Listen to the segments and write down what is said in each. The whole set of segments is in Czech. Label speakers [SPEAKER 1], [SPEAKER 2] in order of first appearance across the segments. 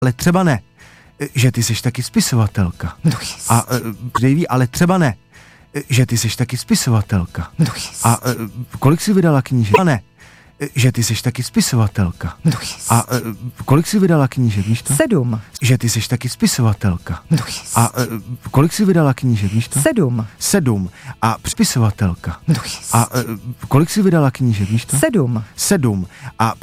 [SPEAKER 1] Ale třeba ne, že ty seš taky spisovatelka.
[SPEAKER 2] No
[SPEAKER 1] a Davey, ale třeba ne, že ty seš taky spisovatelka.
[SPEAKER 2] No
[SPEAKER 1] a kolik jsi vydala knížek? A ne, že ty seš taky spisovatelka.
[SPEAKER 2] No
[SPEAKER 1] a kolik jsi vydala knížek, víš to?
[SPEAKER 2] 7.
[SPEAKER 1] Že ty seš taky spisovatelka.
[SPEAKER 2] No
[SPEAKER 1] a kolik jsi vydala knížek, víš to?
[SPEAKER 2] 7.
[SPEAKER 1] 7. A spisovatelka.
[SPEAKER 2] No
[SPEAKER 1] a kolik jsi vydala knížek, víš to?
[SPEAKER 2] 7.
[SPEAKER 1] 7. A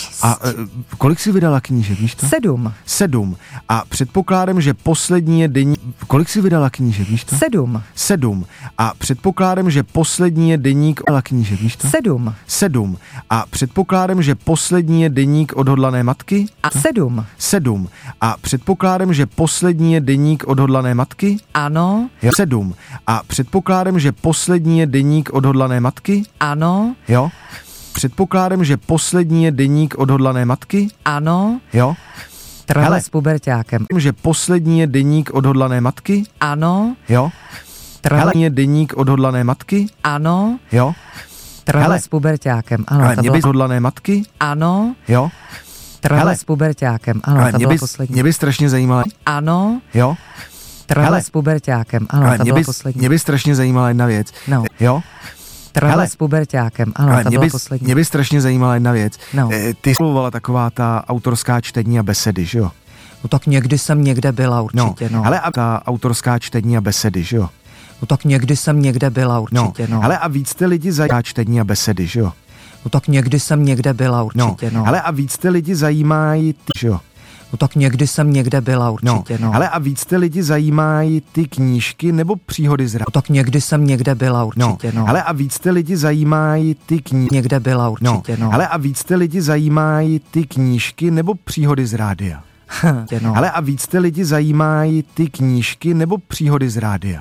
[SPEAKER 1] kolik jsi vydala knížek, víš to?
[SPEAKER 2] 7.
[SPEAKER 1] 7. A předpokládám, že poslední je deník. Kolik jsi vydala knížek, víš to?
[SPEAKER 2] 7.
[SPEAKER 1] 7. A předpokládám, že poslední je deník knížek, víš to?
[SPEAKER 2] 7.
[SPEAKER 1] 7. A předpokládám, že poslední je deník odhodlané matky?
[SPEAKER 2] A 7.
[SPEAKER 1] 7. A předpokládám, že poslední je deník odhodlané matky?
[SPEAKER 2] Ano.
[SPEAKER 1] 7. A předpokládám, že poslední je deník odhodlané matky?
[SPEAKER 2] Ano.
[SPEAKER 1] Jo. Předpokládám, že poslední je deník odhodlané matky?
[SPEAKER 2] Ano.
[SPEAKER 1] Jo.
[SPEAKER 2] Trhle s puberťákem.
[SPEAKER 1] Že poslední je deník odhodlané matky?
[SPEAKER 2] Ano.
[SPEAKER 1] Jo. Trhle je deník odhodlané matky?
[SPEAKER 2] Ano.
[SPEAKER 1] Jo.
[SPEAKER 2] Trhle s puberťákem. Ano,
[SPEAKER 1] ale
[SPEAKER 2] to
[SPEAKER 1] mě
[SPEAKER 2] byla...
[SPEAKER 1] by odhodlané matky?
[SPEAKER 2] Ano.
[SPEAKER 1] Jo.
[SPEAKER 2] Trhle s puberťákem. Ano,
[SPEAKER 1] ale
[SPEAKER 2] to byla poslední.
[SPEAKER 1] Mě by strašně zajímala.
[SPEAKER 2] Ano.
[SPEAKER 1] Jo.
[SPEAKER 2] Trhle s puberťákem. Ano, to byla poslední.
[SPEAKER 1] Mě by strašně zajímala jedna věc.
[SPEAKER 2] No.
[SPEAKER 1] Jo.
[SPEAKER 2] Trhle s puberťákem. Ano,
[SPEAKER 1] ale
[SPEAKER 2] to byla poslední.
[SPEAKER 1] Mě by strašně zajímala jedna věc.
[SPEAKER 2] No.
[SPEAKER 1] Ty spoluvala taková ta autorská čtení a besedy, že jo?
[SPEAKER 2] No tak někdy jsem někde byla určitě, no.
[SPEAKER 1] Ale a ta autorská čtení a besedy, že jo?
[SPEAKER 2] No tak někdy jsem někde byla určitě, no.
[SPEAKER 1] Ale a víc ty lidi zajímá čtení a besedy, že jo?
[SPEAKER 2] No tak někdy jsem někde byla určitě, no.
[SPEAKER 1] Ale a víc ty lidi zajímají ty, že jo?
[SPEAKER 2] No tak někdy jsem někde byla určitě, no.
[SPEAKER 1] Ale a víc ty lidi zajímají ty knížky nebo příhody z
[SPEAKER 2] No tak někdy jsem někde byla určitě, no.
[SPEAKER 1] Ale a víc ty lidi zajímají ty knížky.
[SPEAKER 2] Někde byla určitě, no.
[SPEAKER 1] Ale a víc ty lidi zajímají ty knížky nebo příhody z rádia.
[SPEAKER 2] No.
[SPEAKER 1] Ale a víc ty lidi zajímají ty knížky nebo příhody z rádia.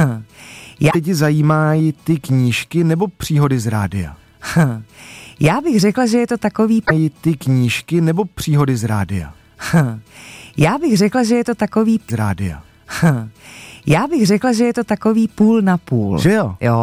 [SPEAKER 1] Lidi zajímají ty knížky nebo příhody z rádia.
[SPEAKER 2] Já bych řekla, že je to takový...
[SPEAKER 1] Ty knížky nebo příhody z rádia.
[SPEAKER 2] Já bych řekla, že je to takový...
[SPEAKER 1] Z rádia.
[SPEAKER 2] Já bych řekla, že je to takový půl na půl.
[SPEAKER 1] Že jo?
[SPEAKER 2] Jo.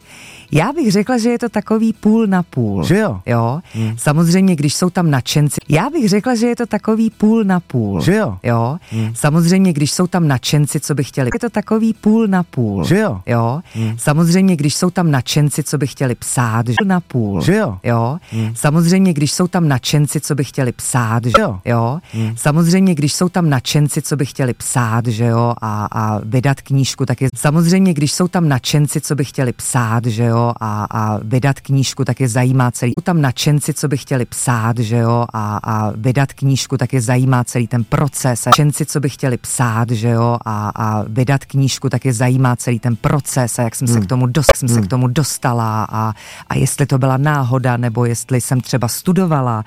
[SPEAKER 2] Já bych řekla, že je to takový půl na půl.
[SPEAKER 1] Že jo?
[SPEAKER 2] Jo. Samozřejmě, když jsou tam nadšenci. Já bych řekla, že je to takový půl na půl.
[SPEAKER 1] Že jo?
[SPEAKER 2] Jo. Samozřejmě, když jsou tam nadšenci, co by chtěli. Je to takový půl na půl.
[SPEAKER 1] Že jo?
[SPEAKER 2] Jo. Samozřejmě, když jsou tam nadšenci, co by chtěli psát. Že na půl.
[SPEAKER 1] Že jo?
[SPEAKER 2] Jo. Samozřejmě, když jsou tam nadšenci, co by chtěli psát. Že
[SPEAKER 1] jo?
[SPEAKER 2] Jo. Samozřejmě, když jsou tam nadšenci, co by chtěli psát, že jo, a vydat knížku, tak je samozřejmě, když jsou tam nadšenci, co by chtěli psát, že jo, a vydat knížku, tak je zajímá celý. Jsou tam nadšenci, co by chtěli psát, že jo, a vydat knížku, tak je zajímá celý ten proces. Nadšenci, co by chtěli psát, že jo, a vydat knížku, tak je zajímá celý ten proces a jak jsem se k tomu dostala a jestli to byla náhoda, nebo jestli jsem třeba studovala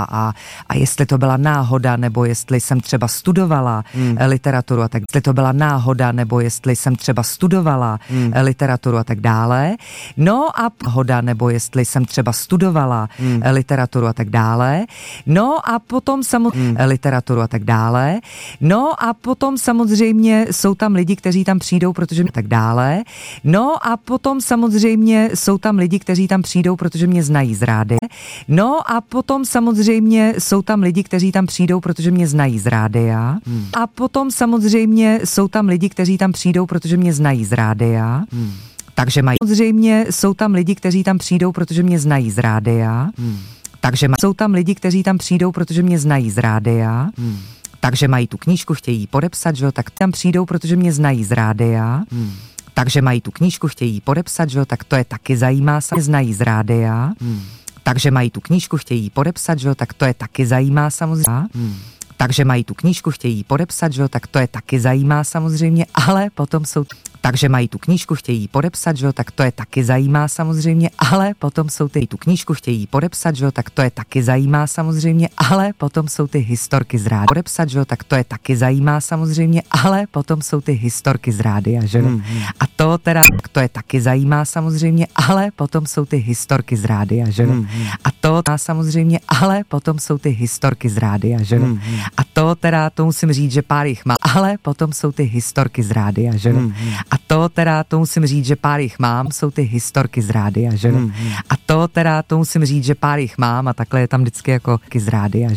[SPEAKER 2] a jestli to byla náhoda, nebo jestli jsem třeba studovala literaturu a tak. Jestli to byla náhoda, nebo jestli jsem třeba studovala literaturu a tak dále. No a hoda, nebo jestli jsem třeba studovala literaturu a tak dále. No a potom samozřejmě literaturu a tak dále. No a potom samozřejmě jsou tam lidi, kteří tam přijdou, protože mě tak dále. No a potom samozřejmě jsou tam lidi, kteří tam přijdou, protože mě znají z rády. No a potom samozřejmě jsou tam lidi, kteří tam přijdou, protože mě znají z rádia. A potom samozřejmě jsou tam lidi, kteří tam přijdou, protože mě znají z rádia. Takže mají. Samozřejmě jsou tam lidi, kteří tam přijdou, protože mě znají z rádia. Takže jsou tam lidi, kteří tam přijdou, protože mě znají z rádia. Takže mají tu knížku, chtějí podepsat, že jo, tak tam přijdou, protože mě znají z rádia. Takže mají tu knížku, chtějí podepsat, že jo, tak to je taky zajímá, mě znají z rádia. Takže mají tu knížku, chtějí podepsat, že jo, tak to je taky zajímá samozřejmě. Takže mají tu knížku, chtějí podepsat, že jo, tak to je taky zajímá samozřejmě, ale potom jsou... Takže mají tu knížku, chtějí podepsat, že jo, tak to je taky zajímá samozřejmě, ale potom jsou tu knížku, chtějí podepsat, že jo, tak to je taky zajímá samozřejmě, ale potom jsou ty historky z rádia. Podepsat, že jo, tak to je taky zajímá samozřejmě, ale potom jsou ty historky z rádia, že jo. A to teda, to je taky zajímá samozřejmě, ale potom jsou ty historky z rádia, že jo. A to samozřejmě, ale potom jsou ty historky z rádia, že jo. A to teda, to musím říct, že pár jich má, ale potom jsou ty historky z rádia, že jo. A to teda, to musím říct, že pár jich mám, jsou ty historky z rádia, že jo. A to teda, to musím říct, že pár jich mám a takhle je tam vždycky jako z rádia.